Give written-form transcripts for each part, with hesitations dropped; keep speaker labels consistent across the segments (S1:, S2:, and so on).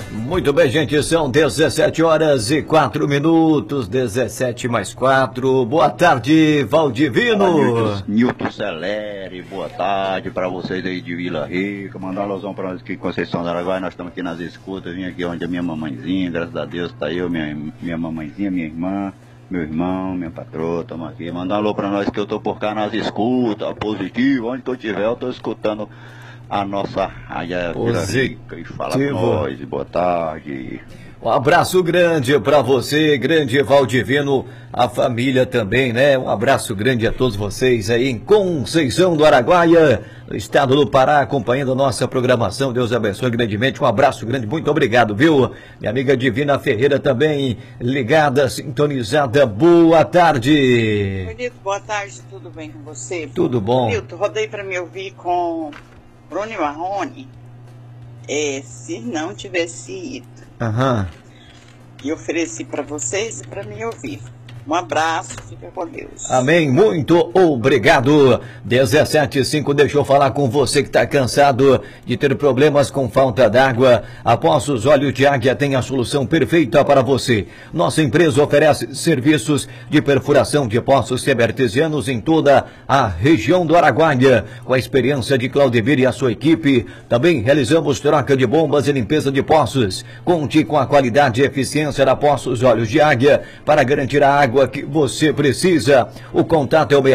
S1: Muito bem, gente, são 17 horas e 4 minutos, 17 mais 4. Boa tarde, Valdivino.
S2: Nilton Celere, boa tarde para vocês aí de Vila Rica. Mandar um alusão para nós aqui em Conceição do Araguaia. Nós estamos aqui nas escutas. Vim aqui onde a minha mamãezinha, graças a Deus, tá eu, minha mamãezinha, minha irmã, meu irmão, minha patroa, estamos aqui. Mandar um alô para nós que eu tô por cá nas escutas, positivo, onde que eu tiver, eu tô escutando a nossa rádio Vila Rica e fala pra nós, boa tarde.
S1: Um abraço grande para você, grande Valdivino, a família também, né? Um abraço grande a todos vocês aí em Conceição do Araguaia, no estado do Pará, acompanhando a nossa programação. Deus abençoe grandemente. Um abraço grande, muito obrigado, viu? Minha amiga Divina Ferreira também, ligada, sintonizada. Boa tarde.
S3: Nilton, boa tarde, tudo bem com você?
S1: Tudo bom.
S3: Nilton, rodei para me ouvir com Bruno e Marrone, se não tivesse ido. E ofereci para vocês e para me ouvir. Um abraço, fica com Deus.
S1: Amém, muito obrigado. 17:05, deixa eu falar com você que está cansado de ter problemas com falta d'água. A Poços Óleo de Águia tem a solução perfeita para você. Nossa empresa oferece serviços de perfuração de poços semi-artesianos em toda a região do Araguaia. Com a experiência de Claudemir e a sua equipe, também realizamos troca de bombas e limpeza de poços. Conte com a qualidade e eficiência da Poços Óleo de Águia para garantir a água que você precisa. O contato é o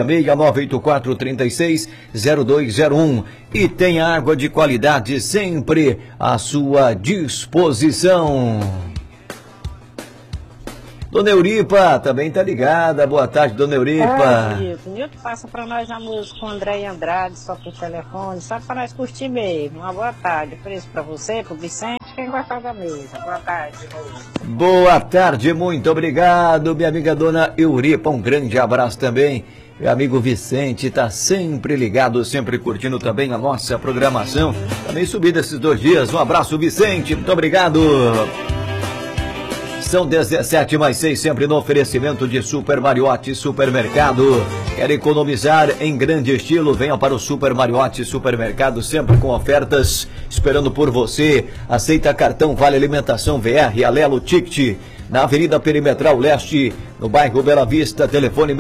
S1: 66-984-36-0201 e tem água de qualidade sempre à sua disposição. Dona Euripa também tá ligada. Boa tarde, Dona Euripa.
S4: Nilton, passa pra nós a música com o André Andrade, só por telefone, só pra nós curtir mesmo. Uma boa tarde. Preço pra você, pro Vicente, quem gostar da mesa. Boa tarde.
S1: Boa tarde, muito obrigado, minha amiga Dona Euripa. Um grande abraço também. Meu amigo Vicente tá sempre ligado, sempre curtindo também a nossa programação. Também subido esses 2 dias. Um abraço, Vicente. Muito obrigado. São 17 mais 6, sempre no oferecimento de Super Mariotti Supermercado. Quer economizar em grande estilo? Venha para o Super Mariotti Supermercado, sempre com ofertas, esperando por você. Aceita cartão Vale Alimentação VR, Alelo Ticket, na Avenida Perimetral Leste, no bairro Bela Vista. Telefone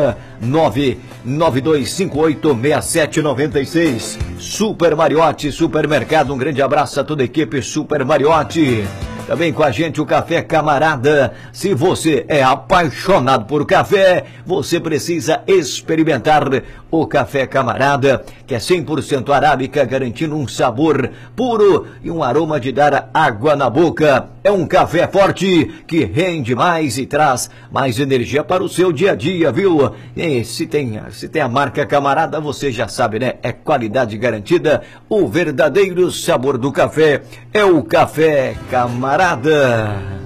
S1: 66-99258-6796. Super Mariotti Supermercado. Um grande abraço a toda a equipe Super Mariotti. Também com a gente o Café Camarada. Se você é apaixonado por café, você precisa experimentar o Café Camarada, que é 100% arábica, garantindo um sabor puro e um aroma de dar água na boca. É um café forte que rende mais e traz mais energia para o seu dia a dia, viu? E se tem a marca Camarada, você já sabe, né? É qualidade garantida. O verdadeiro sabor do café é o Café Camarada.